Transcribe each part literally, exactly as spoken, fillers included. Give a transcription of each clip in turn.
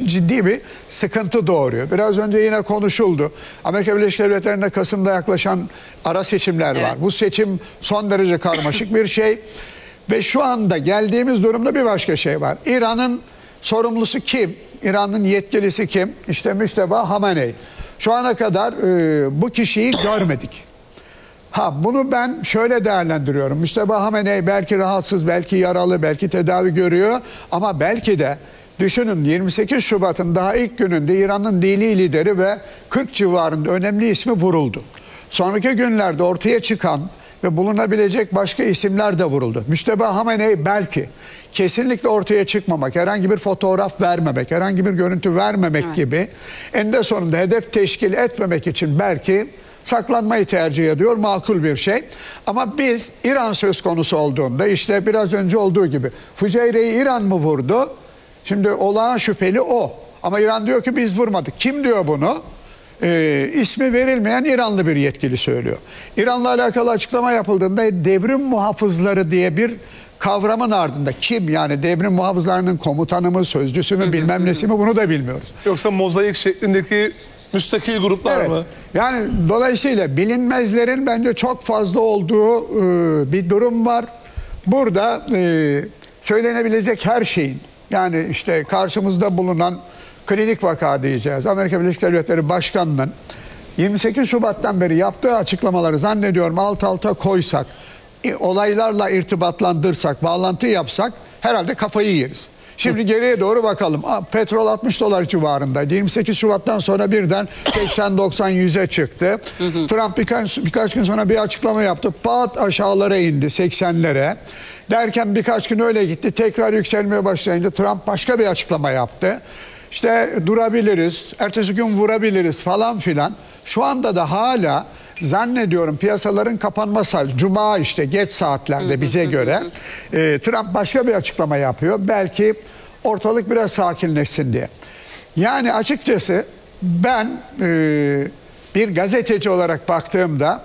ciddi bir sıkıntı doğuruyor. Biraz önce yine konuşuldu. Amerika Birleşik Devletleri'nde Kasım'da yaklaşan ara seçimler var. Evet. Bu seçim son derece karmaşık bir şey. Ve şu anda geldiğimiz durumda bir başka şey var. İran'ın sorumlusu kim? İran'ın yetkilisi kim? İşte Müşteba Hamenei. Şu ana kadar e, bu kişiyi görmedik. Ha, bunu ben şöyle değerlendiriyorum. Müşteba Hamenei belki rahatsız, belki yaralı, belki tedavi görüyor. Ama belki de düşünün, yirmi sekiz Şubat'ın daha ilk gününde İran'ın dini lideri ve kırk civarında önemli ismi vuruldu. Sonraki günlerde ortaya çıkan ve bulunabilecek başka isimler de vuruldu. Müşteba Hamenei belki kesinlikle ortaya çıkmamak, herhangi bir fotoğraf vermemek, herhangi bir görüntü vermemek Evet. gibi eninde sonunda hedef teşkil etmemek için belki saklanmayı tercih ediyor, makul bir şey. Ama biz İran söz konusu olduğunda, işte biraz önce olduğu gibi Füceyre'yi İran mı vurdu? Şimdi olağan şüpheli o. Ama İran diyor ki biz vurmadık. Kim diyor bunu? Ee, ismi verilmeyen İranlı bir yetkili söylüyor. İran'la alakalı açıklama yapıldığında devrim muhafızları diye bir kavramın ardında kim, yani devrim muhafızlarının komutanı mı, sözcüsü mü, bilmem nesi mi, bunu da bilmiyoruz. Yoksa mozaik şeklindeki müstakil gruplar Evet. mı? Yani dolayısıyla bilinmezlerin bence çok fazla olduğu e, bir durum var. Burada e, söylenebilecek her şeyin, yani işte karşımızda bulunan klinik vaka diyeceğiz, Amerika Birleşik Devletleri Başkanı'nın yirmi sekiz Şubat'tan beri yaptığı açıklamaları zannediyorum alt alta koysak, e, olaylarla irtibatlandırsak, bağlantı yapsak herhalde kafayı yeriz. Şimdi geriye doğru bakalım. Petrol altmış dolar civarındaydı. yirmi sekiz Şubat'tan sonra birden seksen doksan yüze çıktı. Hı hı. Trump birkaç, birkaç gün sonra bir açıklama yaptı. Pat aşağılara indi, seksenlere. Derken birkaç gün öyle gitti. Tekrar yükselmeye başlayınca Trump başka bir açıklama yaptı. İşte durabiliriz, ertesi gün vurabiliriz falan filan. Şu anda da hala zannediyorum piyasaların kapanma saati, Cuma işte geç saatlerde bize göre e, Trump başka bir açıklama yapıyor. Belki ortalık biraz sakinleşsin diye. Yani açıkçası ben e, bir gazeteci olarak baktığımda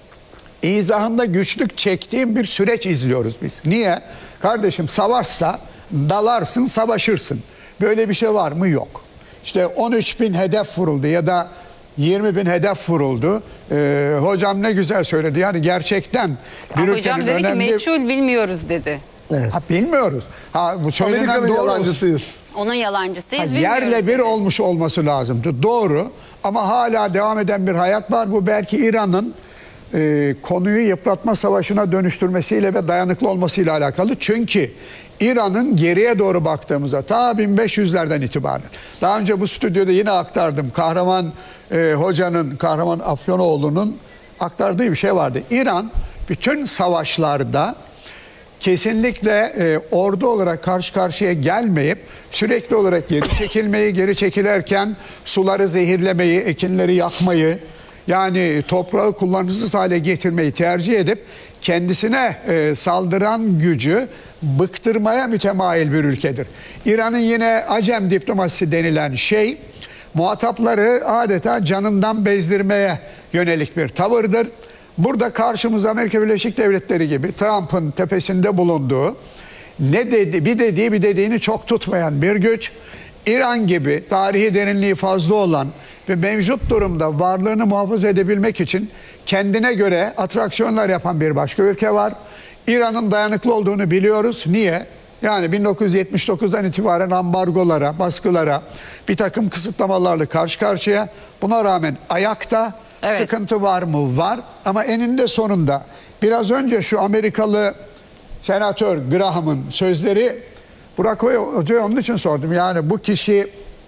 izahında güçlük çektiğim bir süreç izliyoruz biz. Niye? Kardeşim, savaşsa dalarsın, savaşırsın. Böyle bir şey var mı? Yok. İşte on üç bin hedef vuruldu ya da yirmi bin hedef vuruldu. Ee, hocam ne güzel söyledi. Yani gerçekten bir Ha, hocam dedi önemli... ki meçhul bilmiyoruz dedi. Evet. Ha, bilmiyoruz. Ha, bu söylenen Amerika'nın doğru. yalancısıyız. Onun yalancısıyız, Ha, bilmiyoruz yerle bir dedi. olmuş olması lazımdı. Doğru. Ama hala devam eden bir hayat var. Bu belki İran'ın e, konuyu yıpratma savaşına dönüştürmesiyle ve dayanıklı olmasıyla alakalı. Çünkü İran'ın geriye doğru baktığımızda ta bin beş yüzlerden itibaren, daha önce bu stüdyoda yine aktardım, Kahraman e, Hoca'nın, Kahraman Afyonoğlu'nun aktardığı bir şey vardı. İran bütün savaşlarda kesinlikle e, ordu olarak karşı karşıya gelmeyip sürekli olarak geri çekilmeyi, geri çekilerken suları zehirlemeyi, ekinleri yakmayı, yani toprağı kullanışsız hale getirmeyi tercih edip kendisine e, saldıran gücü bıktırmaya mütemayil bir ülkedir. İran'ın yine Acem diplomasisi denilen şey, muhatapları adeta canından bezdirmeye yönelik bir tavırdır. Burada karşımızda Amerika Birleşik Devletleri gibi Trump'ın tepesinde bulunduğu, ne dedi, bir dediği bir dediğini çok tutmayan bir güç, İran gibi tarihi derinliği fazla olan ve mevcut durumda varlığını muhafaza edebilmek için kendine göre atraksiyonlar yapan bir başka ülke var. İran'ın dayanıklı olduğunu biliyoruz. Niye? Yani bin dokuz yüz yetmiş dokuzdan itibaren ambargolara, baskılara, bir takım kısıtlamalarla karşı karşıya. Buna rağmen ayakta. Evet. Sıkıntı var mı? Var. Ama eninde sonunda biraz önce şu Amerikalı senatör Graham'ın sözleri, Burak Hoca'ya onun için sordum. Yani bu kişi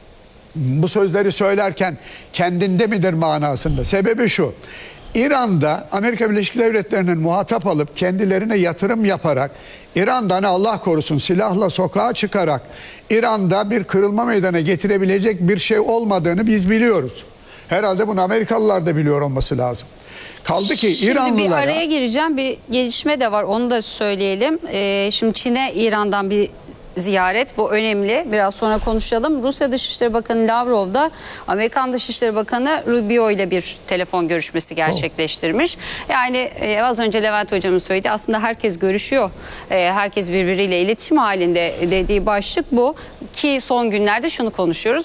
bu sözleri söylerken kendinde midir manasında? Sebebi şu: İran'da Amerika Birleşik Devletleri'nin muhatap alıp kendilerine yatırım yaparak, İran'da hani Allah korusun silahla sokağa çıkarak İran'da bir kırılma meydana getirebilecek bir şey olmadığını biz biliyoruz. Herhalde bunu Amerikalılar da biliyor olması lazım. Kaldı ki Şimdi İranlılara... bir araya gireceğim, bir gelişme de var, onu da söyleyelim. Ee, şimdi Çin'e İran'dan bir ziyaret, bu önemli. Biraz sonra konuşalım. Rusya Dışişleri Bakanı Lavrov da Amerikan Dışişleri Bakanı Rubio ile bir telefon görüşmesi gerçekleştirmiş. Yani e, az önce Levent Hocam'ın söylediği, aslında herkes görüşüyor. E, herkes birbiriyle iletişim halinde dediği başlık bu. Ki son günlerde şunu konuşuyoruz.